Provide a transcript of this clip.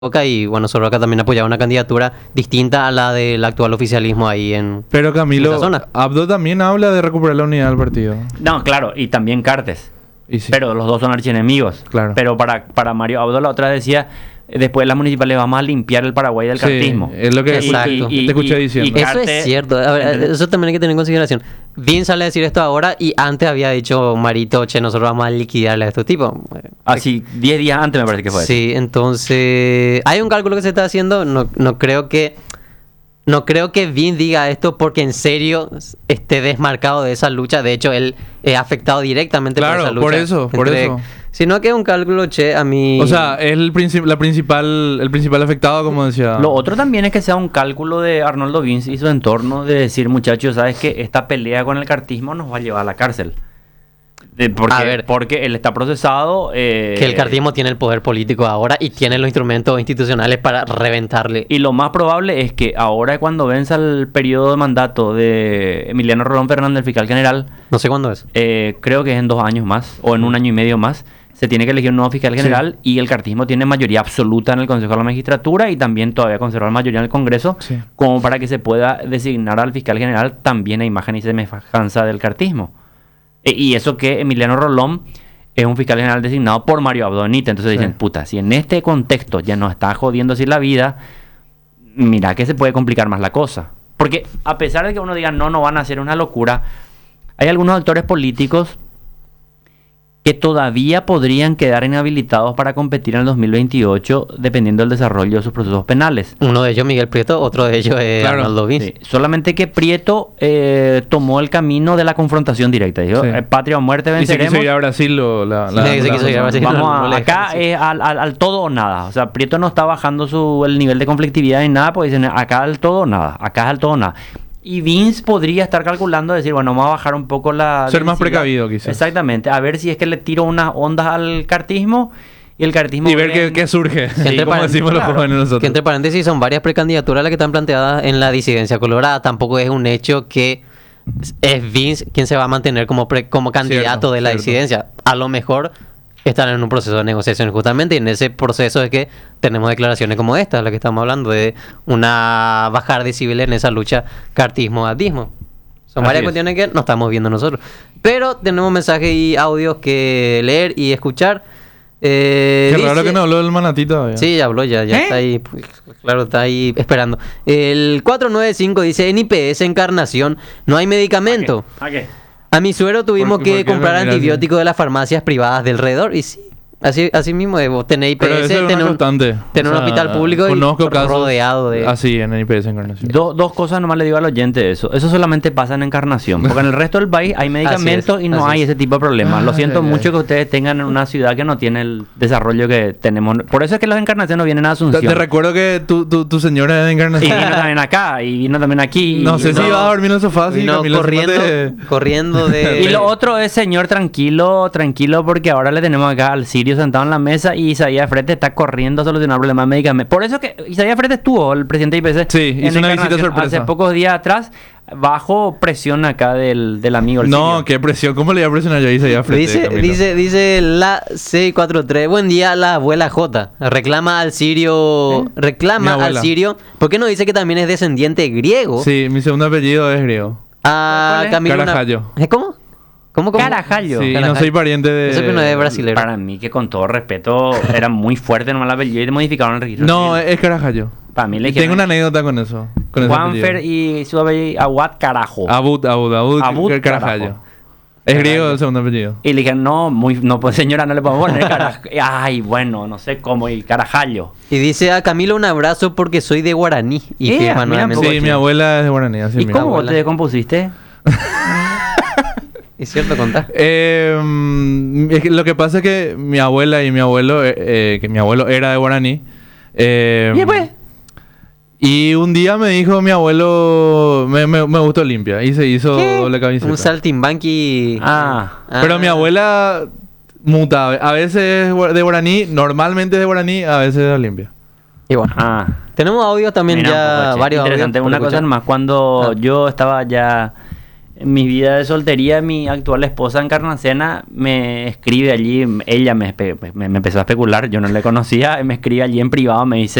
Boca y bueno, Sorroca también apoyaba una candidatura distinta a la del actual oficialismo ahí en Pero Camilo, esa zona. Abdo también habla de recuperar la unidad del partido. No, claro, y también Cartes. Y sí, Pero los dos son archienemigos. Claro. Pero para Mario Abdo la otra decía, después de las municipales vamos a limpiar el Paraguay del sí, cartismo. es lo que Exacto. te escuché diciendo. Eso Carte- es cierto. A ver, eso también hay que tener en consideración. Vin sale a decir esto ahora y antes había dicho Marito, che, nosotros vamos a liquidarle a estos tipos. Así, 10 días antes me parece que fue. Sí, entonces hay un cálculo que se está haciendo. No creo que Vin diga esto porque en serio esté desmarcado de esa lucha. De hecho, él es afectado directamente Claro, por esa lucha. por eso. Sino que es un cálculo, che, a mí. O sea, es el principal afectado, como decía. Lo otro también es que sea un cálculo de Arnoldo Vince y su entorno de decir, muchachos, ¿sabes qué? Esta pelea con el cartismo nos va a llevar a la cárcel. A ver. Porque él está procesado. Que el cartismo tiene el poder político ahora y tiene los instrumentos institucionales para reventarle. Y lo más probable es que ahora cuando venza el periodo de mandato de Emiliano Rolón Fernández, el fiscal general, No sé cuándo es. creo que es en 2 años más o en 1 año y medio más, se tiene que elegir un nuevo fiscal general y el cartismo tiene mayoría absoluta en el Consejo de la Magistratura y también todavía conserva la mayoría en el Congreso, Sí. como para que se pueda designar al fiscal general también a imagen y semejanza del cartismo. Y eso que Emiliano Rolón es un fiscal general designado por Mario Abdo Benítez. Entonces dicen, puta, si en este contexto ya nos está jodiendo así la vida, mira que se puede complicar más la cosa. Porque a pesar de que uno diga, no van a hacer una locura, hay algunos actores políticos que todavía podrían quedar inhabilitados para competir en el 2028 dependiendo del desarrollo de sus procesos penales. Uno de ellos, Miguel Prieto, otro de ellos es Claro. Arnoldo Vince. Sí, solamente que Prieto tomó el camino de la confrontación directa. Dijo, Sí. Patria o muerte Y se venceremos. quiso ir a Brasil. Sí, se quiso ir a Brasil. Vamos No le acá dejan, sí. es al todo o nada. O sea, Prieto no está bajando el nivel de conflictividad ni nada, porque dicen acá al todo o nada, acá es al todo o nada. Y Vince podría estar calculando, decir, bueno, vamos a bajar un poco la... Ser más densidad. precavido, quizás. Exactamente, a ver si es que le tiro unas ondas al cartismo y el cartismo... Y ver ven- qué surge. Entre como decimos los claro. jóvenes nosotros. Que entre paréntesis son varias precandidaturas las que están planteadas en la disidencia colorada. Tampoco es un hecho que es Vince quien se va a mantener como candidato Cierto, de la cierto. disidencia. A lo mejor están en un proceso de negociación justamente y en ese proceso es que tenemos declaraciones como esta, la que estamos hablando de una bajar decibeles en esa lucha cartismo-atismo. Son Así varias es. cuestiones que no estamos viendo nosotros. Pero tenemos mensajes y audios que leer y escuchar. Qué raro Dice- que no habló del manatí todavía. Sí, ya habló, ya está ahí. Pues, claro, está ahí esperando. El 495 dice: en IPS Encarnación no hay medicamento. ¿A qué? A mi suero tuvimos ¿Por qué que comprar me miras antibióticos de las farmacias privadas del alrededor. Y sí, así mismo, vos tenés IPS, Pero eso es una tenés constante. tener un hospital público y conozco casos rodeado de... así en el IPS Encarnación. Dos cosas nomás le digo al oyente de eso. Eso solamente pasa en Encarnación. Porque en el resto del país hay medicamentos es, y no así hay es. ese tipo de problemas. Lo Ay, siento ay, mucho ay. que ustedes tengan en una ciudad que no tiene el desarrollo que tenemos. Por eso es que los Encarnación no vienen a Te Asunción. recuerdo que tu señora es de Y Encarnación. vino también acá, y vino también aquí. No sé si no. iba a dormir en el sofá. Sí, Vino Camilo, corriendo de... Y lo otro es, señor, tranquilo, porque ahora le tenemos acá al Sirio sentado en la mesa y Isaías Frete está corriendo a solucionar problemas médicamente. Por eso que Isaías Frete estuvo, el presidente de IPC, Sí, hizo una visita Encarnación sorpresa. hace pocos días atrás, bajo presión acá del amigo. el No, Sirio. qué presión. ¿Cómo le iba a presionar yo a Isaías Frete, Camilo? Dice la 643. Buen día, la abuela J. Reclama al Sirio. Mi Reclama al abuela. Sirio. ¿Por qué no dice que también es descendiente griego? Sí, mi segundo apellido es griego. A ¿Cuál es? Camilo. Carajallo. ¿Cómo? ¿Cómo? Carajallo. Sí, y no Carajallo. soy pariente de... Eso que no es brasilero. Para mí, que con todo respeto, era muy fuerte nomás la apellido y modificaron el registro. No, civil. es Carajallo. Para mí le Y tengo dijeron una anécdota con eso. Con ese Juanfer apellido. y su apellido Aguat Carajo. Abud, Abud Carajallo. Carajo. Es griego el segundo apellido. Y le dijeron, no, pues señora, no le podemos poner Carajo. Ay, bueno, no sé cómo, y Carajallo. Y dice a Camilo un abrazo porque soy de guaraní. Y firma mira, nuevamente. Sí, mi abuela es de Guaraní, así ¿Y mira. cómo vos abuela. te descompusiste? Es cierto, contá. Es que lo que pasa es que mi abuela y mi abuelo, que mi abuelo era de Guaraní. Y después, Y un día me dijo mi abuelo, me gustó limpia. Y se hizo doble camiseta. Un saltimbanqui. Pero mi abuela muta. A veces es de Guaraní, normalmente es de Guaraní, a veces es de Olimpia. Y bueno. ah, Tenemos audios también mira, ya, pues, varios audios. interesante. por Una cosa escuchar. más, cuando Ah. yo estaba ya en mi vida de soltería, mi actual esposa Encarnacena me escribe allí, ella me empezó a especular, yo no le conocía, me escribe allí en privado, me dice,